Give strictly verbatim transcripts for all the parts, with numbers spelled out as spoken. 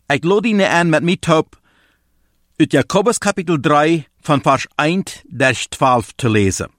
Ik lood die aan met mij top uit Jakobus kapitel drie van vers één tot twaalf te lezen.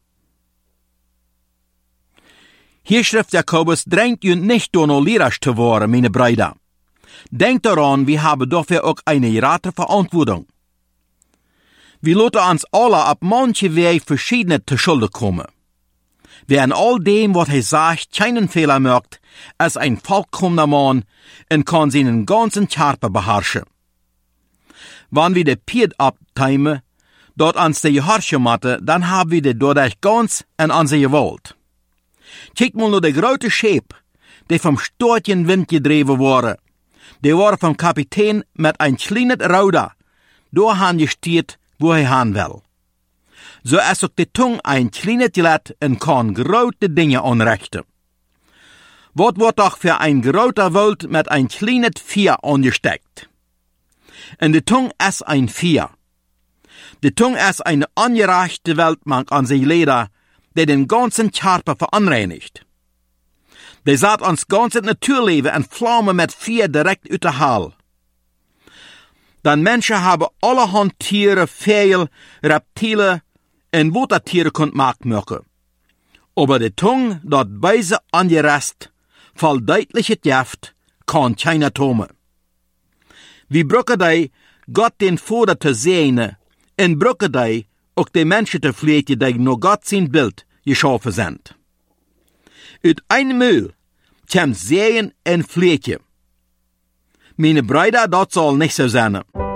Hier schrift Jakobus drängt u nicht door no leeraars te worden, meine Brüder. Denkt daran, wir haben dafür auch eine große Verantwortung. Wir lassen uns alle op manche Weg verschiedene te schulden kommen. Wer in all dem, was hij sagt, keinen Fehler macht, ist ein vollkommener Mann und kann seinen ganzen Körper beherrschen. Wenn wir de Pied abteimen, dort uns de Gehorchen machen, dann haben wir de dadurch ganz in onze Gewalt. Kijk mal naar de grote scheep, die vom storchen Wind gedreven worden. Die waren vom Kapitein met een kleines Ruder doorhaan gesteerd, wo hij gaan wil. So is ook de tong een kleines Glet en kan grote dingen aanrichten. Wat wordt toch voor een groter Welt met een kleines Vier angesteckt? En de tong is een Vier. De tong is een ongerechte Weltmann aan zijn leder, die den ganzen Körper veranreinigt. Die zat ons ganze Naturleben en vlammen met Vier direkt uit de haal. Dan mensen hebben allerhand Tiere, Vögel, Reptielen en Watertiere kunt maken. Aber de tong dat beise angerest, valt duidelijk het gift, kan keiner tome. Wie brukken die God den Vader te zien, en brukken die ook de mensen te vleetje die naar God zijn beeld geschaffen zijn. Uit een muil komt zeeën en vleetje. Meine Brüder, dat zal niet zo zijn.